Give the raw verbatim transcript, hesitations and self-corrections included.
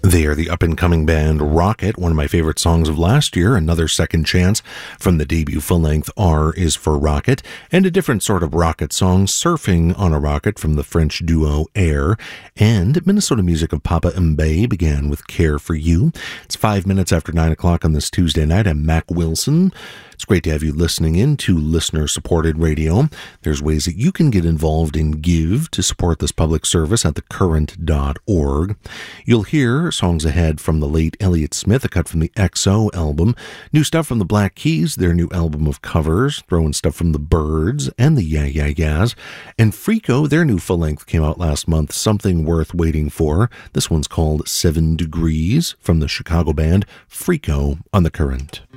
They are the up-and-coming band Rocket, one of my favorite songs of last year, another second chance from the debut full-length R is for Rocket, and a different sort of rocket song, Surfing on a Rocket, from the French duo Air, and Minnesota music of Papa Mbaye began with Care for You. It's five minutes after nine o'clock on this Tuesday night. I'm Mac Wilson. It's great to have you listening in to listener-supported radio. There's ways that you can get involved and give to support this public service at the current dot org. You'll hear songs ahead from the late Elliott Smith, a cut from the X O album, new stuff from the Black Keys, their new album of covers, throwing stuff from the Byrds and the Yeah Yeah Yeahs, and Freako, their new full-length came out last month, Something Worth Waiting For. This one's called Seven Degrees from the Chicago band Freako on the Current.